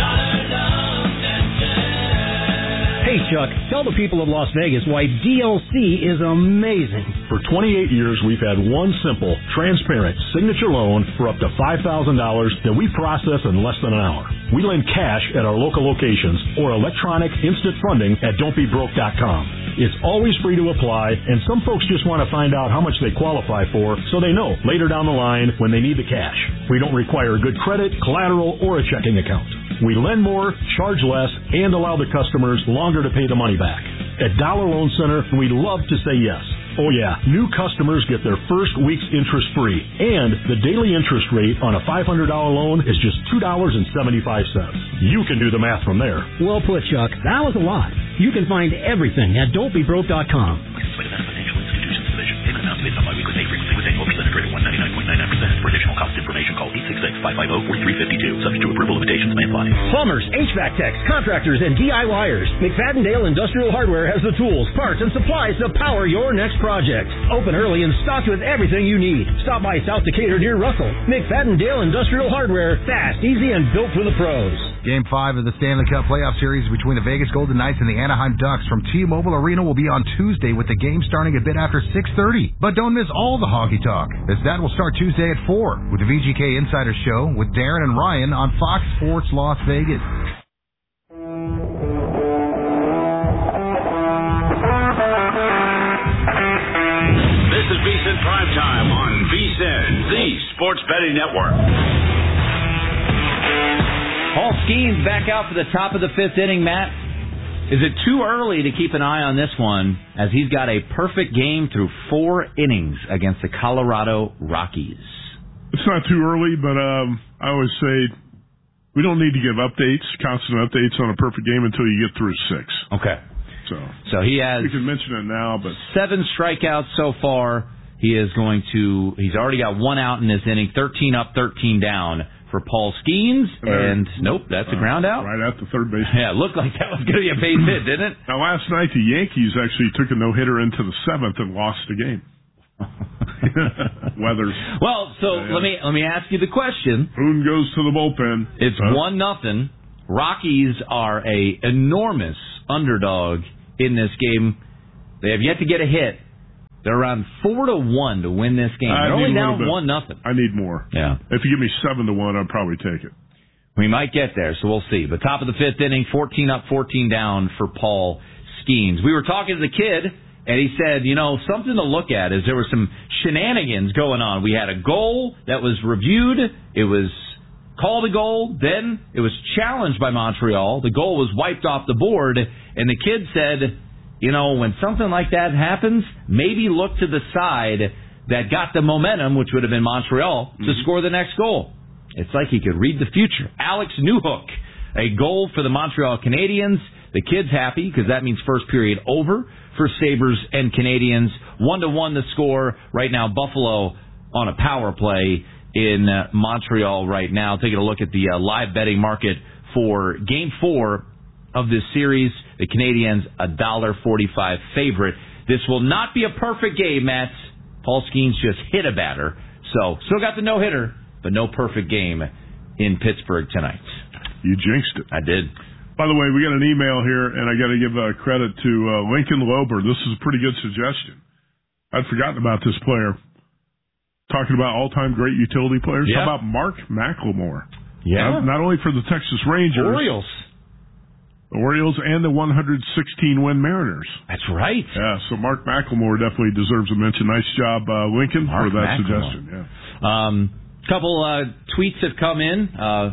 Hey, Chuck, tell the people of Las Vegas why DLC is amazing. For 28 years, we've had one simple, transparent signature loan for up to $5,000 that we process in less than an hour. We lend cash at our local locations or electronic instant funding at don'tbebroke.com. It's always free to apply, and some folks just want to find out how much they qualify for so they know later down the line when they need the cash. We don't require good credit, collateral, or a checking account. We lend more, charge less, and allow the customers longer to pay the money back. At Dollar Loan Center, we love to say yes. Oh yeah, new customers get their first week's interest free, and the daily interest rate on a $500 loan is just $2.75. You can do the math from there. Well put, Chuck. That was a lot. You can find everything at don'tbebroke.com. Payment amounts based on biweekly pay frequency with annual percentage rate of 199.99%. For additional cost information, call 866-550-4352. Subject to approval, limitations may apply. Plumbers, HVAC techs, contractors, and DIYers. McFadden-Dale Industrial Hardware has the tools, parts, and supplies to power your next project. Open early and stocked with everything you need. Stop by South Decatur near Russell. McFadden-Dale Industrial Hardware. Fast, easy, and built for the pros. Game 5 of the Stanley Cup playoff series between the Vegas Golden Knights and the Anaheim Ducks from T-Mobile Arena will be on Tuesday with the game starting a bit after 6:30. But don't miss all the hockey talk, as that will start Tuesday at 4 with the VGK Insider Show with Darren and Ryan on Fox Sports Las Vegas. This is VSiN Primetime on VSiN, the Sports Betting Network. Paul Skeens back out for the top of the fifth inning, Matt. Is it too early to keep an eye on this one, as he's got a perfect game through 4 innings against the Colorado Rockies? It's not too early, but I always say we don't need to give constant updates on a perfect game until you get through 6. Okay. So he has... We can mention it now, but... 7 strikeouts so far. He's already got 1 out in this inning, 13 up, 13 down for Paul Skeens, and nope, that's a ground out. Right at the third base. Yeah, it looked like that was going to be a base hit, didn't it? Now, last night, the Yankees actually took a no-hitter into the 7th and lost the game. Weathers. Well, so let me ask you the question. Boone goes to the bullpen. It's 1-0. Rockies are a enormous underdog in this game. They have yet to get a hit. They're around 4-1 to win this game. They're only down 1-0. I need more. Yeah. If you give me 7-1, I'd probably take it. We might get there, so we'll see. But top of the 5th inning, 14 up, 14 down for Paul Skeens. We were talking to the kid, and he said, something to look at is there were some shenanigans going on. We had a goal that was reviewed. It was called a goal. Then it was challenged by Montreal. The goal was wiped off the board, and the kid said, when something like that happens, maybe look to the side that got the momentum, which would have been Montreal, to score the next goal. It's like he could read the future. Alex Newhook, a goal for the Montreal Canadiens. The kid's happy because that means first period over for Sabres and Canadiens. 1-1 the score. Right now, Buffalo on a power play in Montreal right now. Taking a look at the live betting market for Game 4 of this series. The Canadiens, $1.45 favorite. This will not be a perfect game, Matt. Paul Skeens just hit a batter. So, still got the no-hitter, but no perfect game in Pittsburgh tonight. You jinxed it. I did. By the way, we got an email here, and I got to give credit to Lincoln Lober. This is a pretty good suggestion. I'd forgotten about this player. Talking about all-time great utility players. Yeah. How about Mark McLemore? Yeah. Not only for the Texas Rangers. Orioles and the 116-win Mariners. That's right. Yeah, so Mark McLemore definitely deserves a mention. Nice job, Lincoln, for that suggestion. Yeah. Couple tweets have come in.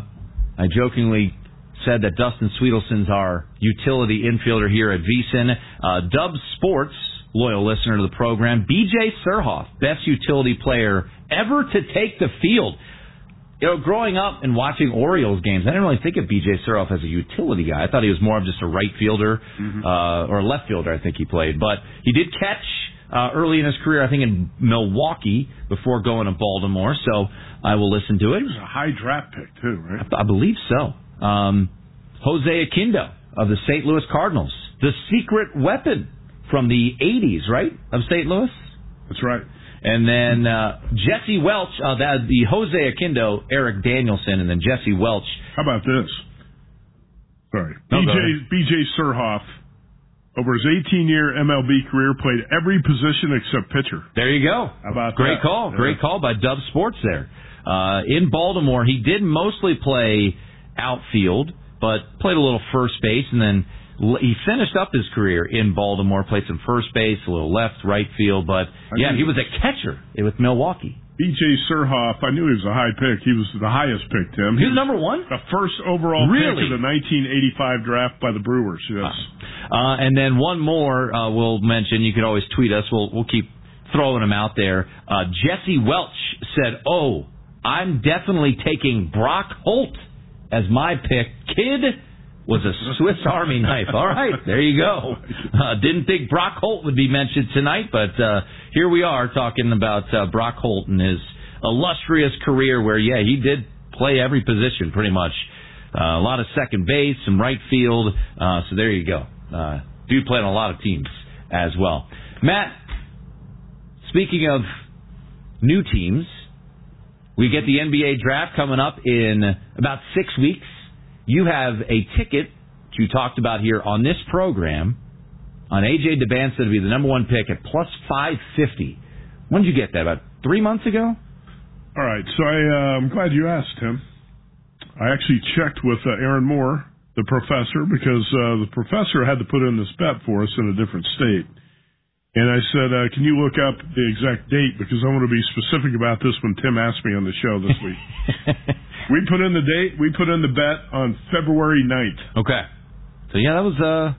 I jokingly said that Dustin Sweetelson's our utility infielder here at VSiN. Dub Sports, loyal listener to the program. B.J. Surhoff, best utility player ever to take the field. Growing up and watching Orioles games, I didn't really think of B.J. Surhoff as a utility guy. I thought he was more of just a right fielder or a left fielder, I think he played. But he did catch early in his career, I think, in Milwaukee before going to Baltimore. So I will listen to it. He was a high draft pick, too, right? I believe so. Jose Aquindo of the St. Louis Cardinals. The secret weapon from the 80s, right, of St. Louis? That's right. And then Jesse Welch, the Jose Aquindo, Eric Danielson, and then Jesse Welch. How about this? Sorry. No, B.J. Surhoff, over his 18-year MLB career, played every position except pitcher. There you go. How about Great that? call. Great call by Dub Sports there. In Baltimore, he did mostly play outfield, but played a little first base, and then he finished up his career in Baltimore, played some first base, a little left, right field, but he was a catcher with Milwaukee. B.J. Surhoff, I knew he was a high pick. He was the highest pick, Tim. He was number one? The first overall pick of the 1985 draft by the Brewers, yes. And then one more we'll mention. You can always tweet us. We'll keep throwing them out there. Jesse Welch said, I'm definitely taking Brock Holt as my pick. Kid was a Swiss Army knife. All right, there you go. Didn't think Brock Holt would be mentioned tonight, but here we are talking about Brock Holt and his illustrious career where, he did play every position pretty much. A lot of second base, some right field. So there you go. Dude played on a lot of teams as well. Matt, speaking of new teams, we get the NBA draft coming up in about 6 weeks. You have a ticket that you talked about here on this program on A.J. Debance to be the number one pick at plus 550. When did you get that? About 3 months ago? All right, so I'm glad you asked, Tim. I actually checked with Aaron Moore, the professor, because the professor had to put in this bet for us in a different state. And I said, can you look up the exact date? Because I want to be specific about this when Tim asked me on the show this week. We put in the date. We put in the bet on February 9th. Okay. So, that was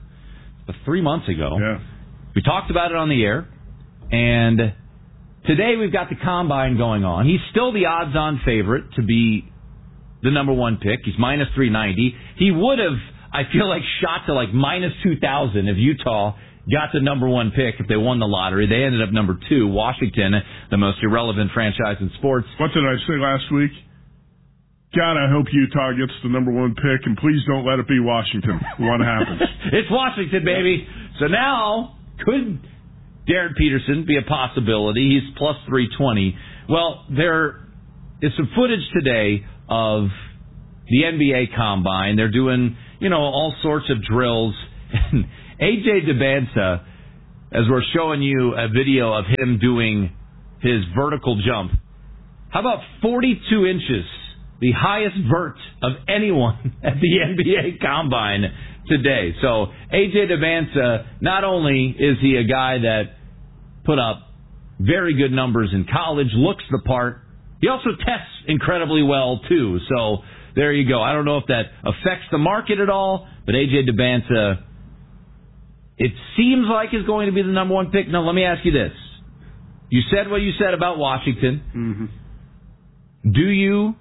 3 months ago. Yeah. We talked about it on the air. And today we've got the combine going on. He's still the odds-on favorite to be the number one pick. He's minus 390. He would have, I feel like, shot to like minus 2,000 if Utah got the number one pick if they won the lottery. They ended up number two. Washington, the most irrelevant franchise in sports. What did I say last week? God, I hope Utah gets the number 1 pick, and please don't let it be Washington. What happens? It's Washington, baby. So now, could Darren Peterson be a possibility? He's plus 320. Well, there is some footage today of the NBA Combine. They're doing, all sorts of drills. And A.J. Dybantsa, as we're showing you a video of him doing his vertical jump, how about 42 inches? The highest vert of anyone at the NBA Combine today. So A.J. Dybantsa, not only is he a guy that put up very good numbers in college, looks the part, he also tests incredibly well, too. So there you go. I don't know if that affects the market at all, but A.J. Dybantsa, it seems like is going to be the number 1 pick. Now, let me ask you this. You said what you said about Washington. Mm-hmm. Do you...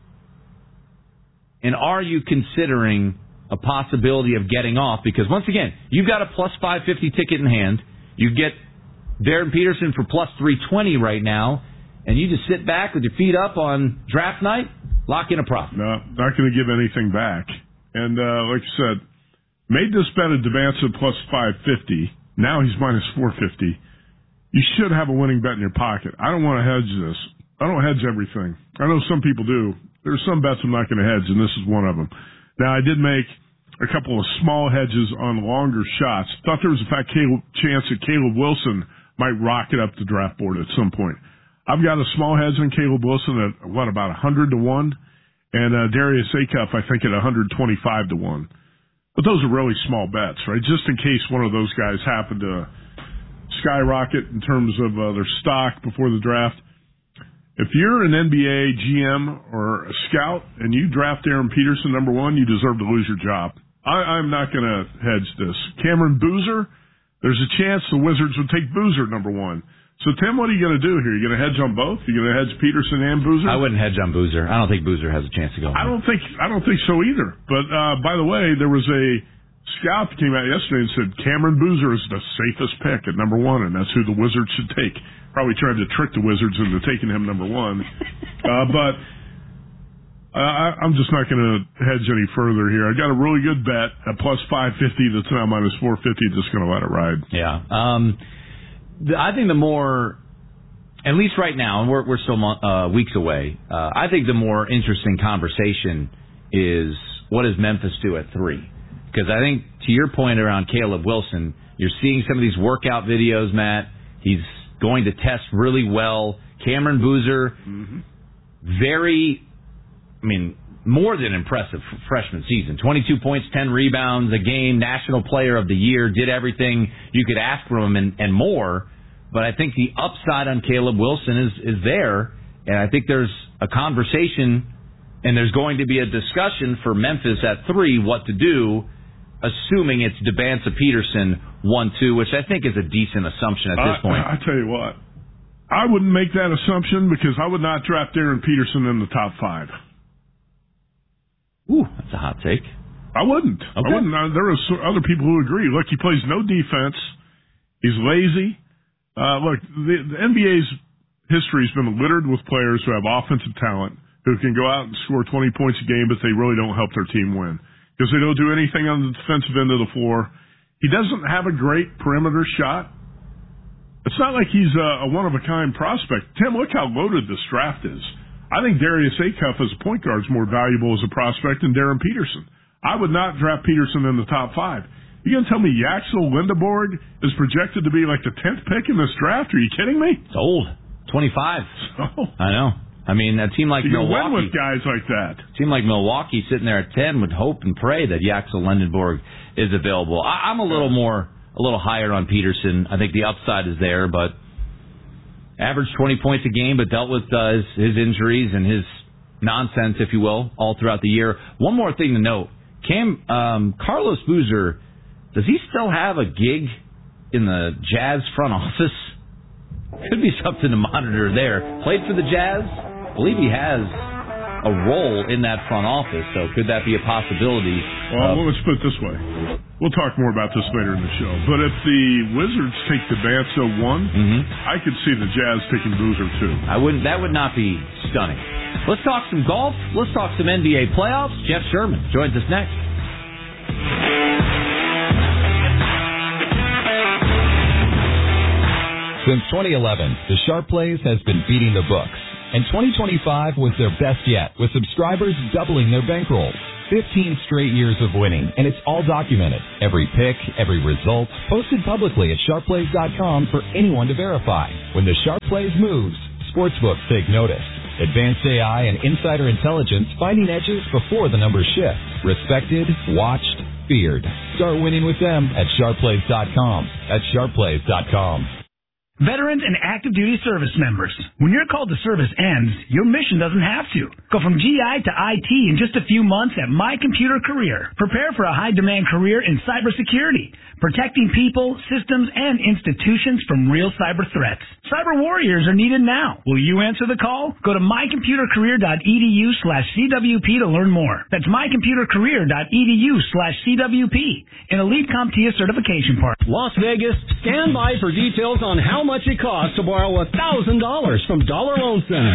and are you considering a possibility of getting off? Because, once again, you've got a plus 550 ticket in hand. You get Darren Peterson for plus 320 right now, and you just sit back with your feet up on draft night, lock in a profit. No, not going to give anything back. And like you said, made this bet at Dybantsa plus 550. Now he's minus 450. You should have a winning bet in your pocket. I don't want to hedge this. I don't hedge everything. I know some people do. There's some bets I'm not going to hedge, and this is one of them. Now, I did make a couple of small hedges on longer shots. Thought there was a chance that Caleb Wilson might rocket up the draft board at some point. I've got a small hedge on Caleb Wilson at, about 100 to 1, and Darius Acuff, I think, at 125 to 1. But those are really small bets, right? Just in case one of those guys happened to skyrocket in terms of their stock before the draft. If you're an NBA GM or a scout and you draft Darren Peterson number 1, you deserve to lose your job. I'm not going to hedge this. Cameron Boozer, there's a chance the Wizards would take Boozer number 1. So, Tim, what are you going to do here? You going to hedge on both? You going to hedge Peterson and Boozer? I wouldn't hedge on Boozer. I don't think Boozer has a chance to go. I don't think so either. But by the way, there was a scout that came out yesterday and said Cameron Boozer is the safest pick at number 1, and that's who the Wizards should take. Probably tried to trick the Wizards into taking him number 1. But I'm just not going to hedge any further here. I got a really good bet at plus 550 that's now minus 450. Just going to let it ride. Yeah. I think the more, at least right now, and we're still weeks away, I think the more interesting conversation is what does Memphis do at 3? Because I think, to your point around Caleb Wilson, you're seeing some of these workout videos, Matt. He's going to test really well. Cameron Boozer, more than impressive freshman season. 22 points, 10 rebounds, a game, National Player of the Year, did everything you could ask from him and more. But I think the upside on Caleb Wilson is there, and I think there's a conversation, and there's going to be a discussion for Memphis at 3 what to do, assuming it's Dybantsa Peterson 1-2, which I think is a decent assumption at this point. I tell you what, I wouldn't make that assumption because I would not draft Darren Peterson in the top 5. Ooh, that's a hot take. I wouldn't. Okay. I wouldn't. There are other people who agree. Look, he plays no defense. He's lazy. Look, the NBA's history has been littered with players who have offensive talent who can go out and score 20 points a game, but they really don't help their team win because they don't do anything on the defensive end of the floor. He doesn't have a great perimeter shot. It's not like he's a one-of-a-kind prospect. Tim, look how loaded this draft is. I think Darius Acuff as a point guard is more valuable as a prospect than Darren Peterson. I would not draft Peterson in the top 5. You going to tell me Yaxel Lindeborg is projected to be like the 10th pick in this draft? Are you kidding me? It's old. 25. So, I know. I mean, a team like you Milwaukee. You win with guys like that. A team like Milwaukee sitting there at 10 would hope and pray that Yaxel Lindeborg is available. I'm a little higher on Peterson. I think the upside is there, but averaged 20 points a game, but dealt with his injuries and his nonsense, if you will, all throughout the year. One more thing to note. Carlos Boozer, does he still have a gig in the Jazz front office? Could be something to monitor there. Played for the Jazz. I believe he has a role in that front office, so could that be a possibility? Well, let's put it this way. We'll talk more about this later in the show. But if the Wizards take Dybantsa 1, I could see the Jazz taking Boozer 2. That would not be stunning. Let's talk some golf. Let's talk some NBA playoffs. Jeff Sherman joins us next. Since 2011, the Sharp Plays has been beating the books. And 2025 was their best yet, with subscribers doubling their bankroll. 15 straight years of winning, and it's all documented. Every pick, every result, posted publicly at sharpplays.com for anyone to verify. When the Sharp Plays moves, sportsbooks take notice. Advanced AI and insider intelligence finding edges before the numbers shift. Respected, watched, feared. Start winning with them at sharpplays.com. That's sharpplays.com. Veterans and active duty service members. When your call to service ends, your mission doesn't have to. Go from GI to IT in just a few months at My Computer Career. Prepare for a high-demand career in cybersecurity, protecting people, systems, and institutions from real cyber threats. Cyber warriors are needed now. Will you answer the call? Go to mycomputercareer.edu/CWP to learn more. That's mycomputercareer.edu/CWP. An Elite CompTIA certification part. Las Vegas, stand by for details on how much it costs to borrow $1,000 from Dollar Loan Center.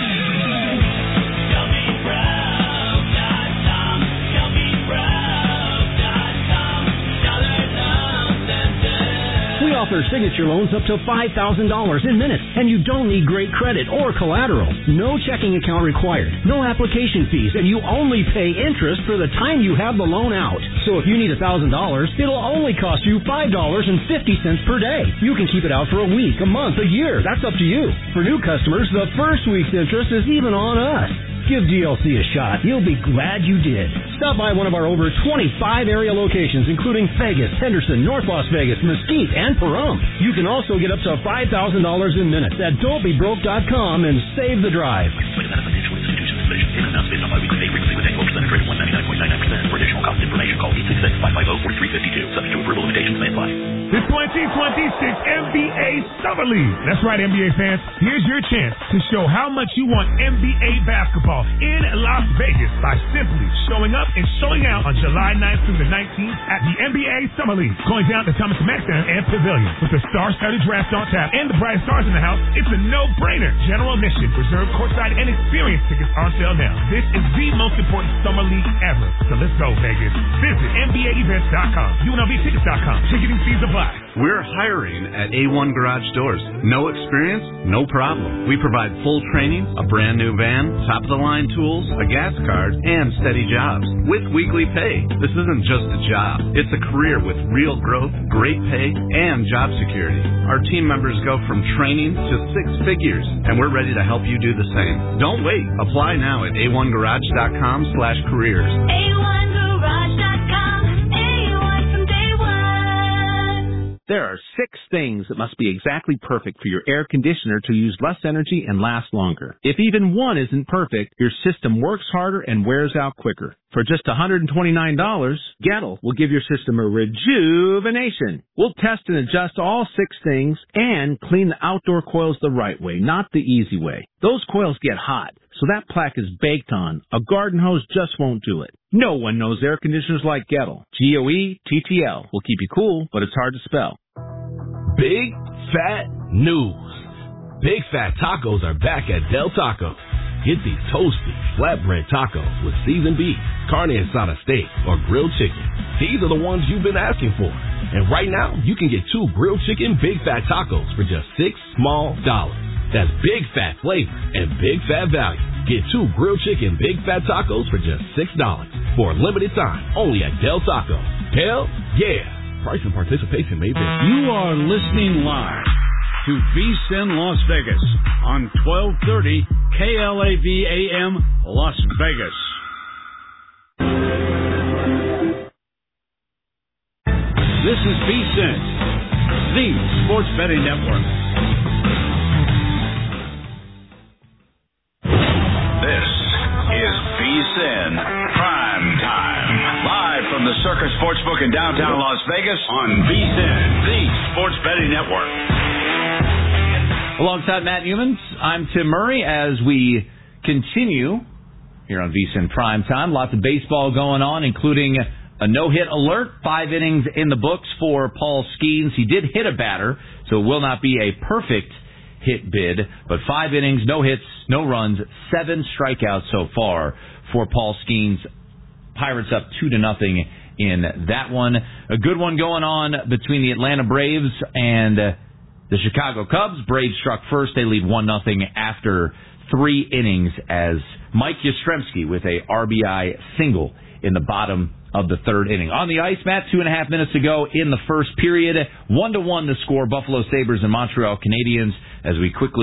We offer signature loans up to $5,000 in minutes, and you don't need great credit or collateral. No checking account required, no application fees, and you only pay interest for the time you have the loan out. So if you need $1,000, it'll only cost you $5.50 per day. You can keep it out for a week, a month, a year. That's up to you. For new customers, the first week's interest is even on us. Give DLC a shot. You'll be glad you did. Stop by one of our over 25 area locations, including Vegas, Henderson, North Las Vegas, Mesquite, and Pahrump. You can also get up to $5,000 in minutes at don'tbebroke.com and save the drive. For additional cost information, call 866-550-4352. Subject to approval, limitations may apply. The 2026 NBA Summer League. That's right, NBA fans. Here's your chance to show how much you want NBA basketball in Las Vegas by simply showing up and showing out on July 9th through the 19th at the NBA Summer League. Going down to Thomas Mack Center and Pavilion. With the star-studded draft on tap and the brightest stars in the house, it's a no-brainer. General admission, reserved courtside, and experience tickets on sale now. This is the most important summer league ever. So let's go, Vegas. Visit NBAEvents.com, UNLVtickets.com. Ticketing fees apply. We're hiring at A1 Garage Doors. No experience? No problem. We provide full training, a brand new van, top-of-the-line tools, a gas card, and steady jobs with weekly pay. This isn't just a job. It's a career with real growth, great pay, and job security. Our team members go from training to six figures, and we're ready to help you do the same. Don't wait. Apply now at a1garage.com/careers. A1garage.com. A1 from day one. There are 6 things that must be exactly perfect for your air conditioner to use less energy and last longer. If even one isn't perfect, your system works harder and wears out quicker. For just $129, Gettle will give your system a rejuvenation. We'll test and adjust all 6 things and clean the outdoor coils the right way, not the easy way. Those coils get hot, so that plaque is baked on. A garden hose just won't do it. No one knows air conditioners like Gettle. GOETTL will keep you cool, but it's hard to spell. Big Fat News. Big Fat Tacos are back at Del Taco. Get these toasty, flatbread tacos with seasoned beef, carne asada steak, or grilled chicken. These are the ones you've been asking for. And right now, you can get 2 grilled chicken Big Fat Tacos for just $6 small. That's big fat flavor and big fat value. Get 2 grilled chicken Big Fat Tacos for just $6 for a limited time only at Del Taco. Hell yeah. Price and participation may vary. You are listening live to VSiN Las Vegas on 1230 KLAV AM Las Vegas. This is VSiN, the sports betting network. This is VSiN Prime Time. Live from the Circus Sportsbook in downtown Las Vegas on VSiN, the sports betting network. Alongside Matt Humans, I'm Tim Murray as we continue here on VSiN Prime Time. Lots of baseball going on, including a no-hit alert. 5 innings in the books for Paul Skeens. He did hit a batter, so it will not be a perfect hit bid, but 5 innings, no hits, no runs, 7 strikeouts so far for Paul Skeens. Pirates up 2-0 in that one. A good one going on between the Atlanta Braves and the Chicago Cubs. Braves struck first. They lead 1-0 after 3 innings as Mike Yastrzemski with a RBI single in the bottom of the 3rd inning. On the ice, Matt, 2.5 minutes to go in the first period. 1-1 the score, Buffalo Sabres and Montreal Canadiens, as we quickly